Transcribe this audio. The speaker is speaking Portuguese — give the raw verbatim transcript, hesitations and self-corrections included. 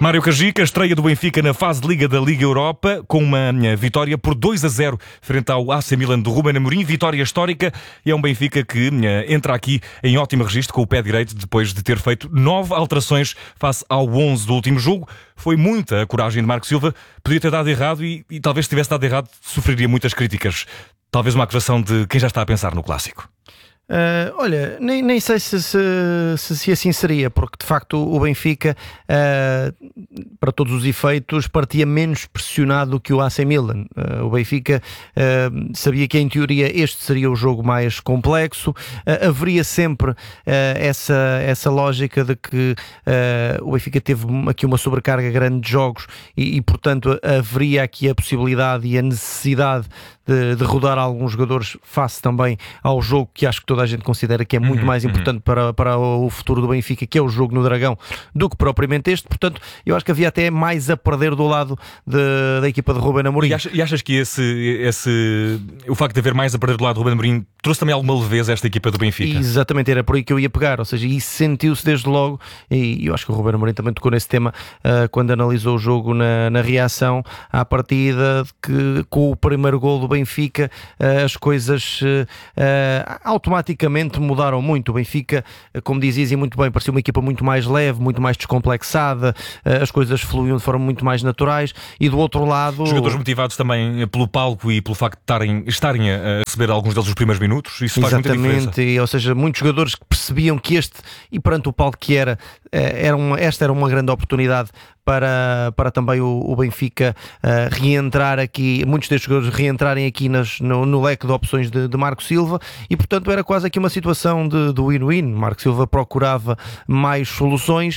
Mário Cajica, estreia do Benfica na fase de Liga da Liga Europa, com uma vitória por dois a zero frente ao A C Milan do Ruben Amorim. Vitória histórica, e é um Benfica que entra aqui em ótimo registro com o pé direito, depois de ter feito nove alterações face ao onze do último jogo. Foi muita a coragem de Marco Silva, podia ter dado errado e, e talvez se tivesse dado errado sofreria muitas críticas. Talvez uma acusação de quem já está a pensar no clássico. Uh, olha, nem, nem sei se, se, se, se assim seria, porque de facto o Benfica, uh, para todos os efeitos, partia menos pressionado do que o A C Milan. Uh, o Benfica uh, sabia que em teoria este seria o jogo mais complexo, uh, haveria sempre uh, essa, essa lógica de que uh, o Benfica teve aqui uma sobrecarga grande de jogos e, e portanto haveria aqui a possibilidade e a necessidade de, de rodar alguns jogadores face também ao jogo que acho que toda a gente considera que é muito uhum, mais importante uhum. para, para o futuro do Benfica, que é o jogo no Dragão, do que propriamente este. Portanto, eu acho que havia até mais a perder do lado de, da equipa de Ruben Amorim. E, achas, e achas que esse, esse, o facto de haver mais a perder do lado do Ruben Amorim trouxe também alguma leveza a esta equipa do Benfica? Exatamente, era por aí que eu ia pegar, ou seja, isso sentiu-se desde logo, e eu acho que o Ruben Amorim também tocou nesse tema uh, quando analisou o jogo na, na reação à partida, de que com o primeiro gol do Benfica uh, as coisas uh, uh, automaticamente mudaram muito. O Benfica, como dizias e muito bem, parecia uma equipa muito mais leve, muito mais descomplexada, as coisas fluíam de forma muito mais naturais, e do outro lado... Jogadores motivados também pelo palco e pelo facto de estarem, estarem a receber alguns deles os primeiros minutos, isso faz muita diferença. Exatamente, ou seja, muitos jogadores que percebiam que este, e perante o palco que era, era uma, esta era uma grande oportunidade para, para também o, o Benfica uh, reentrar aqui, muitos destes jogadores reentrarem aqui nas, no, no leque de opções de, de Marco Silva, e portanto era quase aqui uma situação de, de win-win. Marco Silva procurava mais soluções